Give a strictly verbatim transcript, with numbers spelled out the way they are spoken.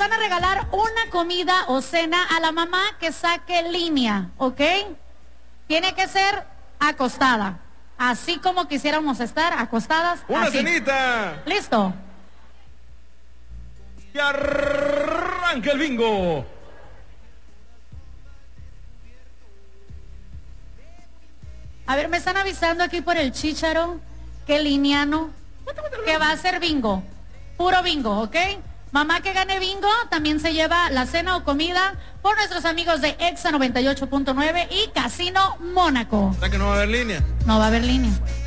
van a regalar una comida o cena a la mamá que saque línea, ¿ok? Tiene que ser acostada, así como quisiéramos estar acostadas. ¡Una así. cenita! ¿Listo? Y arranca el bingo. A ver, me están avisando aquí por el chícharo que Liniano, que va a ser bingo, puro bingo, ¿ok? Mamá que gane bingo también se lleva la cena o comida por nuestros amigos de Exa noventa y ocho punto nueve y Casino Mónaco. ¿Verdad que no va a haber línea? No va a haber línea.